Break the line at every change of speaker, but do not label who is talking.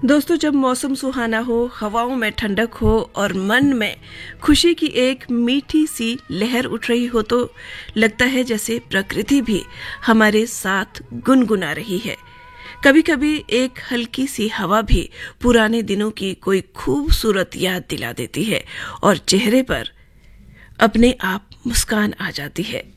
दोस्तों, जब मौसम सुहाना हो, हवाओं में ठंडक हो और मन में खुशी की एक मीठी सी लहर उठ रही हो तो लगता है जैसे प्रकृति भी हमारे साथ गुनगुना रही है। कभी कभी एक हल्की सी हवा भी पुराने दिनों की कोई खूबसूरत याद दिला देती है और चेहरे पर अपने आप मुस्कान आ जाती है।